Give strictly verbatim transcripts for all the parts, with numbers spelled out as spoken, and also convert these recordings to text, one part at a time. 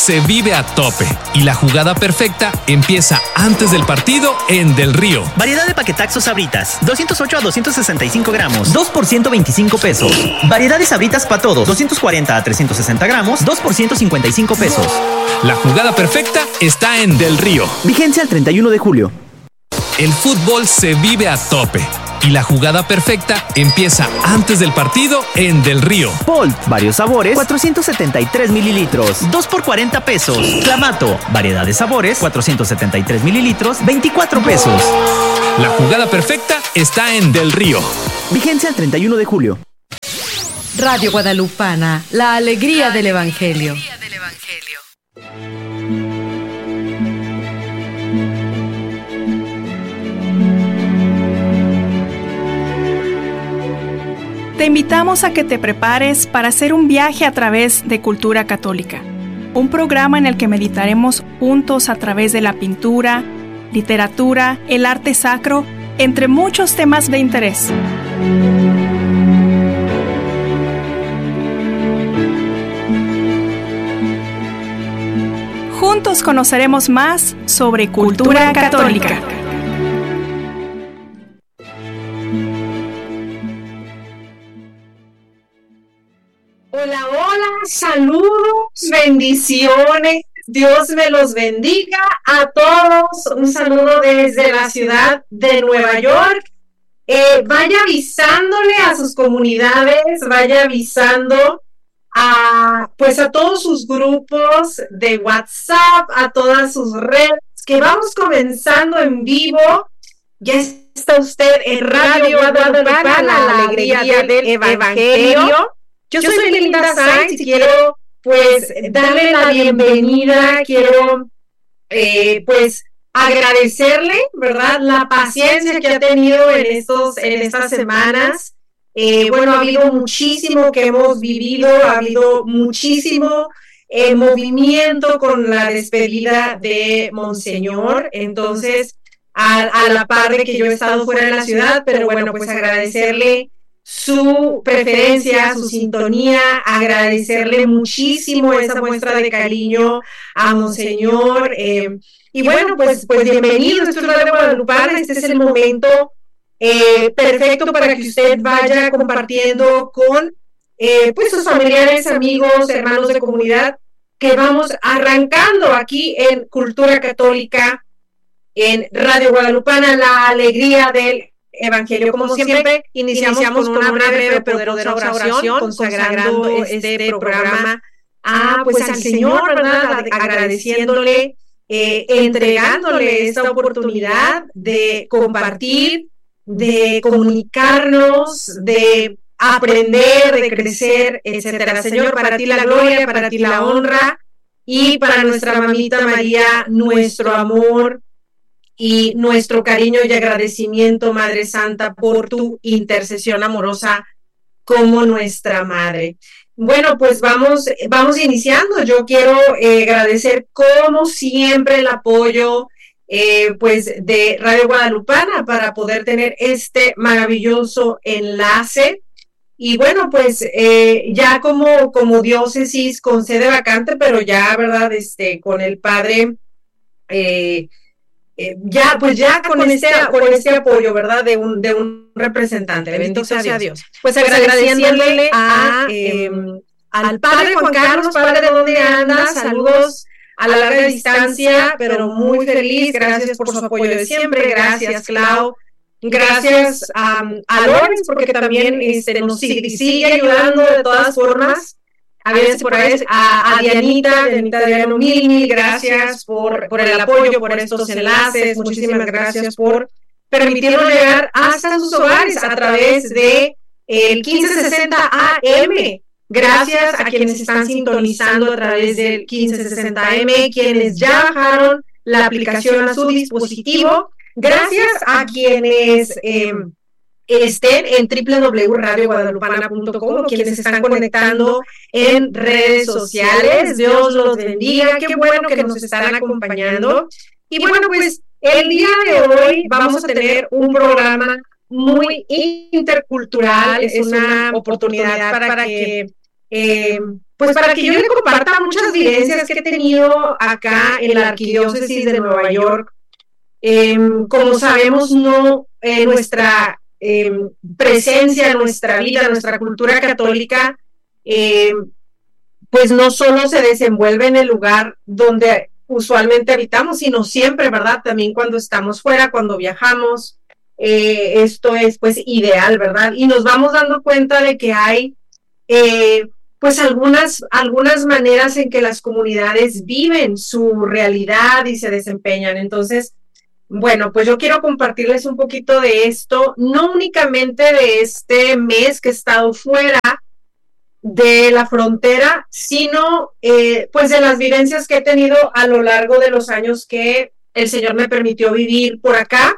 se vive a tope y la jugada perfecta empieza antes del partido en Del Río. Variedad de paquetaxos Sabritas, doscientos ocho a doscientos sesenta y cinco gramos, dos por ciento veinticinco pesos. Variedad de Sabritas para todos, doscientos cuarenta a trescientos sesenta gramos, dos por ciento cincuenta y cinco pesos. La jugada perfecta está en Del Río. Vigencia al treinta y uno de julio. El fútbol se vive a tope y la jugada perfecta empieza antes del partido en Del Río. Bolt, varios sabores, cuatrocientos setenta y tres mililitros, dos por cuarenta pesos. Clamato, variedad de sabores, cuatrocientos setenta y tres mililitros, veinticuatro pesos. La jugada perfecta está en Del Río. Vigencia al treinta y uno de julio. Radio Guadalupana, la alegría del Evangelio. Te invitamos a que te prepares para hacer un viaje a través de Cultura Católica, un programa en el que meditaremos juntos a través de la pintura, literatura, el arte sacro, entre muchos temas de interés. Juntos conoceremos más sobre Cultura Católica. Hola, hola, saludos, bendiciones, Dios me los bendiga a todos, un saludo desde la ciudad de Nueva York. Eh, vaya avisándole a sus comunidades, vaya avisando a, pues a todos sus grupos de WhatsApp, a todas sus redes, que vamos comenzando en vivo. Ya está usted en Radio Guadalupana, la alegría del Evangelio. Yo soy Linda Sainz y quiero pues darle la bienvenida, quiero eh, pues agradecerle, ¿verdad? La paciencia que ha tenido en, estos, en estas semanas. Eh, bueno, ha habido muchísimo que hemos vivido, ha habido muchísimo eh, movimiento con la despedida de Monseñor, entonces a, a la par de que yo he estado fuera de la ciudad, pero bueno, pues agradecerle su preferencia, su sintonía, agradecerle muchísimo esa muestra de cariño a Monseñor. Eh, y bueno, pues, pues bienvenido, esto es Radio Guadalupana, este es el momento eh, perfecto para que usted vaya compartiendo con eh, pues sus familiares, amigos, hermanos de comunidad, que vamos arrancando aquí en Cultura Católica, en Radio Guadalupana, la alegría del Evangelio. Como siempre, iniciamos, iniciamos con una breve pero poderosa oración, consagrando este programa a, pues, al Señor, ¿verdad? Agradeciéndole, eh, entregándole esta oportunidad de compartir, de comunicarnos, de aprender, de crecer, etcétera. Señor, para ti la gloria, para ti la honra, y para nuestra mamita María, nuestro amor y nuestro cariño y agradecimiento, Madre Santa, por tu intercesión amorosa como nuestra Madre. Bueno, pues vamos, vamos iniciando. Yo quiero eh, agradecer, como siempre, el apoyo eh, pues de Radio Guadalupana para poder tener este maravilloso enlace. Y bueno, pues eh, ya como, como diócesis con sede vacante, pero ya, ¿verdad? Este, con el Padre... Eh, Eh, ya, pues ya con este, con este apoyo, ¿verdad? De un, de un representante. Bendito sea Dios. Dios. Pues agradeciéndole a, eh, al Padre Juan Carlos, Padre, ¿de dónde andas? Saludos a la larga distancia, pero muy feliz. Gracias por su apoyo de siempre. Gracias, Clau. Gracias a, a Lorenz, porque también este, nos sigue, sigue ayudando de todas formas. A veces por ahí, a, a Dianita, Dianita Adriano, mil, mil gracias por, por el apoyo, por estos enlaces, muchísimas gracias por permitirnos llegar hasta sus hogares a través de el quince sesenta A M. Gracias a quienes están sintonizando a través del quince sesenta A M, quienes ya bajaron la aplicación a su dispositivo. Gracias a quienes... Eh, estén en doble u doble u doble u punto radio guadalupana punto com, quienes se están conectando en redes sociales. Dios los bendiga, qué bueno que nos estarán acompañando. Y bueno, pues el día de hoy vamos a tener un programa muy intercultural, es una oportunidad para que eh, pues para que yo le comparta muchas vivencias que he tenido acá en la Arquidiócesis de Nueva York. Eh, como sabemos, no eh, nuestra eh, presencia, nuestra vida, nuestra cultura católica, eh, pues no solo se desenvuelve en el lugar donde usualmente habitamos, sino siempre, ¿verdad? También cuando estamos fuera, cuando viajamos, eh, esto es pues ideal, ¿verdad? Y nos vamos dando cuenta de que hay eh, pues algunas, algunas maneras en que las comunidades viven su realidad y se desempeñan. Entonces, bueno, pues yo quiero compartirles un poquito de esto, no únicamente de este mes que he estado fuera de la frontera, sino eh, pues de las vivencias que he tenido a lo largo de los años que el Señor me permitió vivir por acá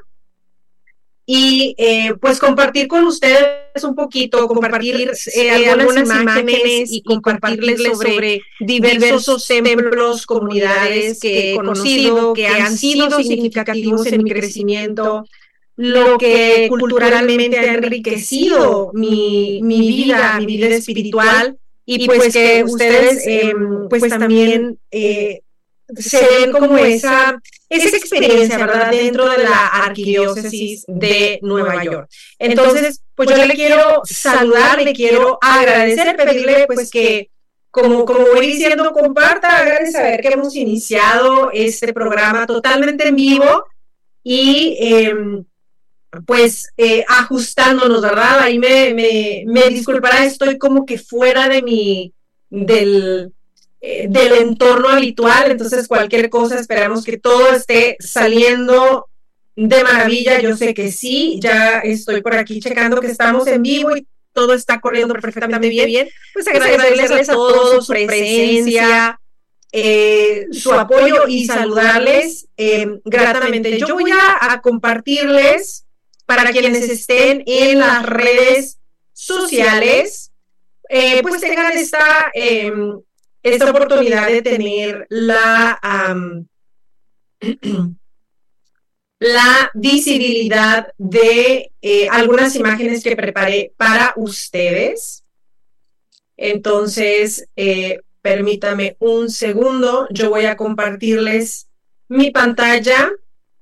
y eh, pues compartir con ustedes un poquito, compartir eh, algunas, algunas imágenes y compartirles sobre, sobre diversos templos, comunidades que he conocido, que han sido significativos en mi crecimiento, lo que culturalmente ha enriquecido mi, mi vida, mi vida espiritual, y pues que ustedes eh, pues también eh, se ven como esa, esa experiencia, ¿verdad?, dentro de la Arquidiócesis de Nueva York. Entonces, pues yo le quiero saludar, le quiero agradecer, pedirle pues que, como, como voy diciendo, comparta, háganle saber que hemos iniciado este programa totalmente en vivo y eh, pues eh, ajustándonos, ¿verdad? Ahí me, me, me disculpará, estoy como que fuera de mi, del, eh, del entorno habitual, entonces cualquier cosa, esperamos que todo esté saliendo de maravilla. Yo sé que sí, ya estoy por aquí checando que estamos en vivo y todo está corriendo perfectamente bien, bien. Pues agradecerles a todos su presencia, eh, su apoyo y saludarles eh, gratamente. Yo voy a, a compartirles, para quienes estén en las redes sociales, eh, pues tengan esta, eh, esta oportunidad de tener la, um, la visibilidad de eh, algunas imágenes que preparé para ustedes. Entonces, eh, permítame un segundo, yo voy a compartirles mi pantalla.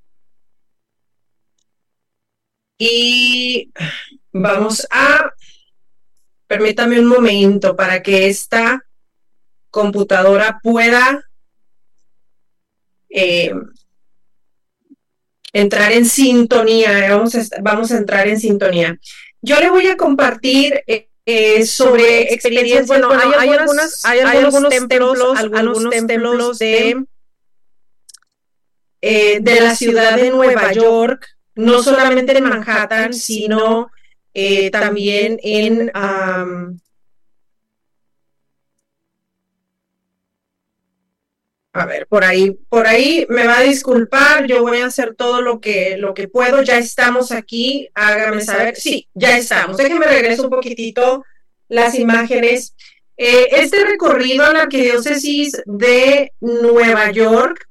Y vamos a, permítame un momento para que esta computadora pueda eh, entrar en sintonía. Vamos a, vamos a entrar en sintonía. Yo le voy a compartir eh, eh, sobre experiencias. Bueno, bueno hay, hay, algunas, hay, hay algunos templos, algunos, algunos templos de, eh, de la ciudad de Nueva York. No solamente en Manhattan, sino eh, también en um, a ver, por ahí, por ahí me va a disculpar, yo voy a hacer todo lo que, lo que puedo. Ya estamos aquí, hágame saber. Sí, ya estamos. Déjenme regreso un poquitito las imágenes. Eh, este recorrido a la Arquidiócesis de Nueva York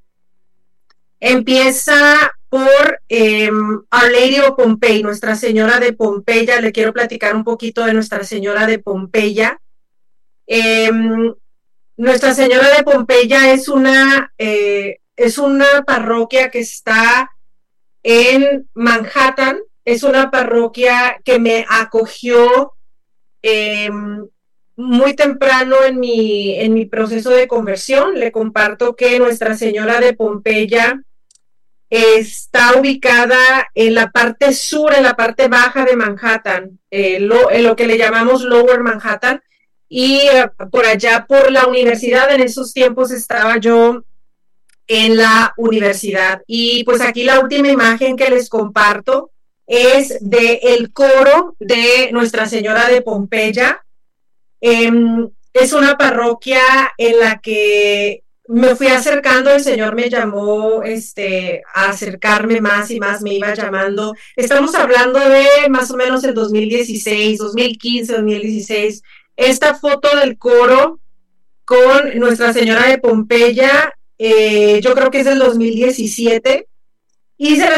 empieza por eh, Our Lady of Pompeii, Nuestra Señora de Pompeya. Le quiero platicar un poquito de Nuestra Señora de Pompeya. Eh, Nuestra Señora de Pompeya es una, eh, es una parroquia que está en Manhattan. Es una parroquia que me acogió eh, muy temprano en mi, en mi proceso de conversión. Le comparto que Nuestra Señora de Pompeya está ubicada en la parte sur, en la parte baja de Manhattan, eh, lo, en lo que le llamamos Lower Manhattan, y uh, por allá por la universidad. En esos tiempos estaba yo en la universidad, y pues aquí la última imagen que les comparto es de el coro de Nuestra Señora de Pompeya. Eh, es una parroquia en la que me fui acercando, el Señor me llamó este, a acercarme más y más, me iba llamando. Estamos hablando de más o menos el dos mil dieciséis, dos mil quince, dos mil dieciséis. Esta foto del coro con Nuestra Señora de Pompeya, eh, yo creo que es del dos mil diecisiete, y se las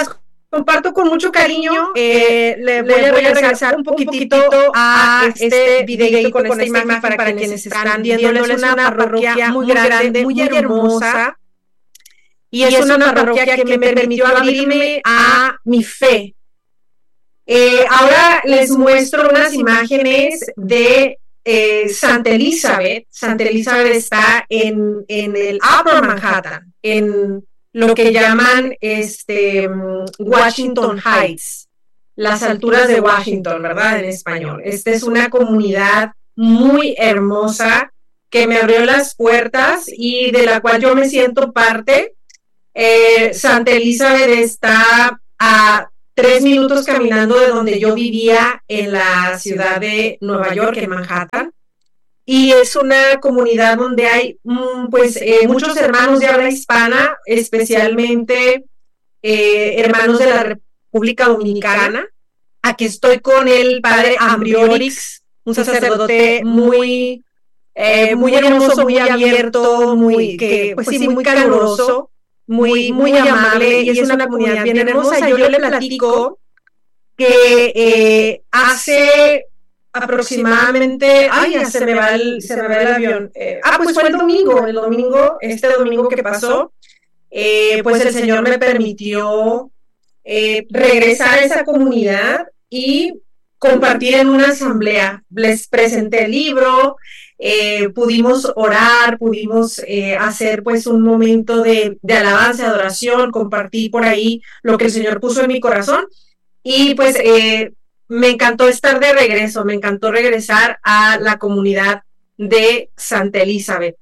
comparto con mucho cariño. Eh, le, voy, le voy a regresar un poquitito a este videito con esta imagen para, para quienes están viéndolo. Es una parroquia muy grande, muy hermosa. Y es una parroquia que me permitió abrirme a mi fe. Eh, ahora les muestro unas imágenes de eh, Santa Elizabeth. Santa Elizabeth está en, en el Upper Manhattan, en lo que llaman este, Washington Heights, las alturas de Washington, ¿verdad? En español. Esta es una comunidad muy hermosa que me abrió las puertas y de la cual yo me siento parte. Eh, Santa Elizabeth está a tres minutos caminando de donde yo vivía en la ciudad de Nueva York, en Manhattan, y es una comunidad donde hay pues eh, muchos hermanos de habla hispana, especialmente eh, hermanos de la República Dominicana. Aquí estoy con el padre Ambriorix, un sacerdote muy, eh, muy hermoso, muy abierto, muy, que, pues sí, muy caluroso. Muy, muy amable, y es una comunidad bien hermosa. Yo le platico que eh, hace aproximadamente, ay, ya se me va el, se me va el avión. Eh, ah, pues fue el domingo, el domingo, este domingo que pasó, eh, pues el Señor me permitió eh, regresar a esa comunidad y compartir en una asamblea. Les presenté el libro. Eh, pudimos orar, pudimos eh, hacer pues un momento de, de alabanza, de adoración, compartí por ahí lo que el Señor puso en mi corazón y pues eh, me encantó estar de regreso, me encantó regresar a la comunidad de Santa Elizabeth.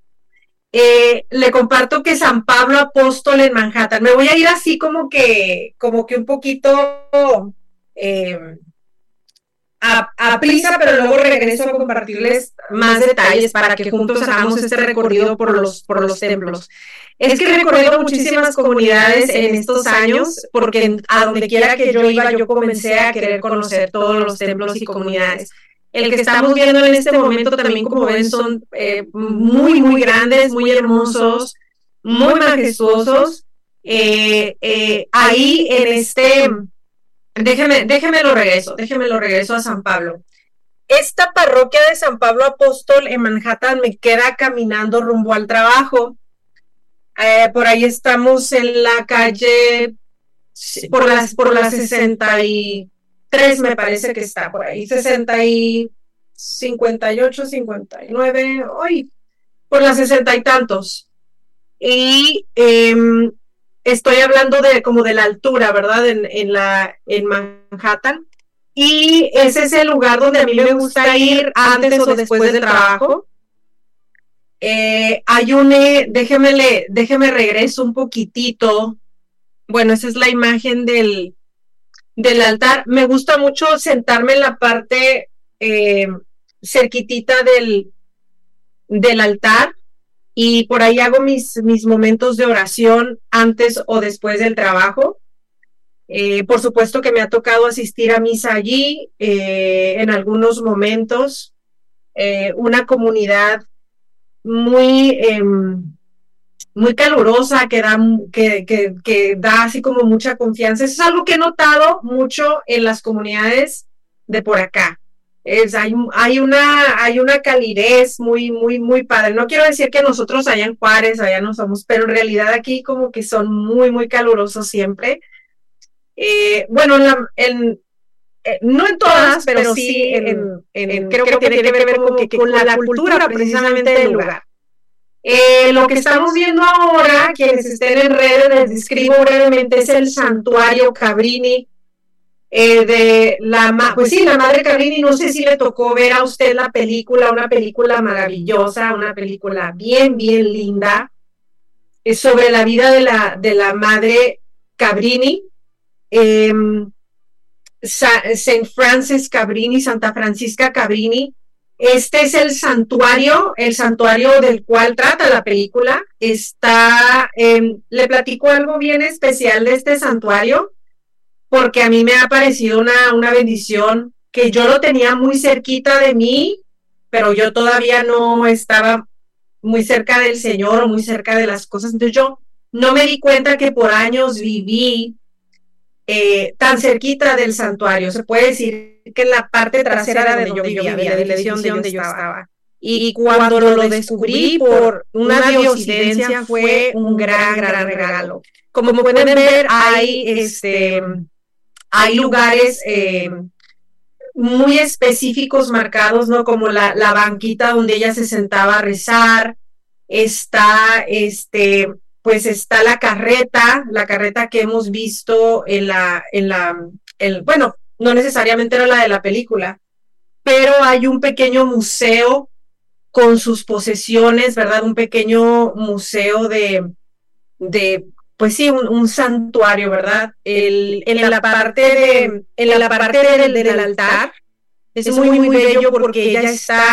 Eh, le comparto que San Pablo Apóstol en Manhattan, me voy a ir así como que, como que un poquito... Eh, A, a prisa, pero luego regreso a compartirles más detalles para que juntos hagamos este recorrido por los, por los templos. Es que he recorrido muchísimas comunidades en estos años, porque a donde quiera que yo iba, yo comencé a querer conocer todos los templos y comunidades. El que estamos viendo en este momento también, como ven, son eh, muy, muy grandes, muy hermosos, muy majestuosos. Eh, eh, ahí en este... Déjeme, déjeme lo regreso, déjeme lo regreso a San Pablo. Esta parroquia de San Pablo Apóstol en Manhattan me queda caminando rumbo al trabajo. Eh, por ahí estamos en la calle, por las, por las sesenta y tres me parece que está por ahí, sesenta y cincuenta y ocho, cincuenta y nueve, hoy, por las sesenta y tantos. Y eh, estoy hablando de como de la altura, ¿verdad? En, en, la, en Manhattan. Y ese es el lugar donde a mí me gusta ir antes o después del trabajo. Eh, hay un, déjeme, le, déjeme regreso un poquitito. Bueno, esa es la imagen del, del altar. Me gusta mucho sentarme en la parte eh, cerquitita del, del altar. Y por ahí hago mis, mis momentos de oración antes o después del trabajo. Eh, por supuesto que me ha tocado asistir a misa allí eh, en algunos momentos. Eh, una comunidad muy, eh, muy calurosa que da, que, que, que da así como mucha confianza. Eso es algo que he notado mucho en las comunidades de por acá. Es, hay, hay, una, hay una calidez muy, muy, muy padre. No quiero decir que nosotros allá en Juárez, allá no somos, pero en realidad aquí como que son muy, muy calurosos siempre. Eh, bueno, en la, en, eh, no en todas, pero, pero sí, en, en, en, en, creo, creo que tiene que ver como que con la cultura precisamente del lugar. Eh, lo que estamos viendo ahora, quienes estén en redes, les describo brevemente, es el santuario Cabrini. Eh, de la, pues sí, la Madre Cabrini. No sé si le tocó ver a usted la película, una película maravillosa, una película bien, bien linda, es sobre la vida de la, de la Madre Cabrini, eh, Saint Francis Cabrini, Santa Francisca Cabrini. Este es el santuario, el santuario del cual trata la película. Está, eh, le platico algo bien especial de este santuario, porque a mí me ha parecido una, una bendición, que yo lo tenía muy cerquita de mí, pero yo todavía no estaba muy cerca del Señor o muy cerca de las cosas. Entonces yo no me di cuenta que por años viví eh, tan cerquita del santuario. Se puede decir que en la parte trasera de donde yo vivía, de la edificación donde yo estaba. Y cuando lo descubrí por una diosidencia fue un gran, gran regalo. Como pueden ver, hay, este, hay lugares eh, muy específicos marcados, ¿no? Como la, la banquita donde ella se sentaba a rezar. Está, este, pues está la carreta, la carreta que hemos visto en la, en la, en, bueno, no necesariamente era la de la película, pero hay un pequeño museo con sus posesiones, ¿verdad? Un pequeño museo de, de pues sí, un, un santuario, ¿verdad? El, en, la parte de, en la parte del, del altar es muy, muy bello porque ella está